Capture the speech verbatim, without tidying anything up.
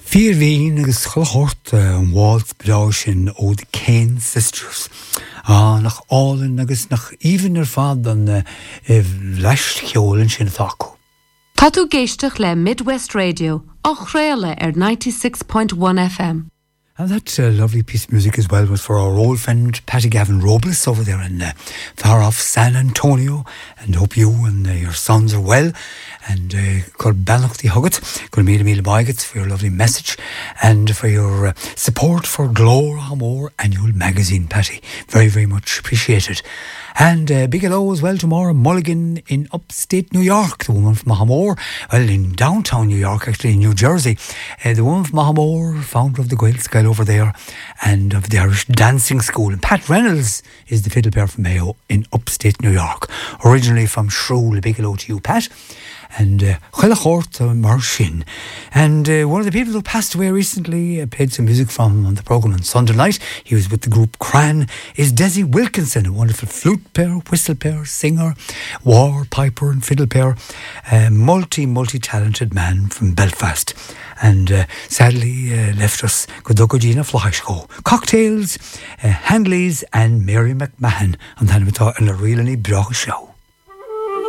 Fíor bhín agus chulachort an bháilt bedá sin ó the Kane Sisters. Ah, nach álan agus nach even ar fad an bhleist cheolainn sin atá. Tá tú géisteach le Midwest Radio, ach réile ar ninety-six point one F M. And that uh, lovely piece of music as well was for our old friend Patty Gavin Robles over there in uh, far off San Antonio, and hope you and uh, your sons are well. And called Bannock the Hugget, called Mila Mila Bygets for your lovely message and for your uh, support for Glór Hamor annual magazine, Patty. Very, very much appreciated. And uh, big hello as well to Maura Mulligan in upstate New York, the woman from Mahamore, well, in downtown New York, actually in New Jersey. Uh, the woman from Mahamore, founder of the Gael Sky over there and of the Irish Dancing School. And Pat Reynolds is the fiddle player from Mayo in upstate New York. Originally from Shrule. A big hello to you, Pat. And Chulachort uh, Marshin. And uh, one of the people who passed away recently, uh, played some music from on the programme on Sunday night. He was with the group Cran. Is Desi Wilkinson, a wonderful flute player, whistle player, singer, war piper and fiddle player, a multi multi talented man from Belfast. And uh, sadly uh, left us Godogogina Flahishko. Cocktails, uh, Handleys and Mary McMahon. And then we thought in a really broad show.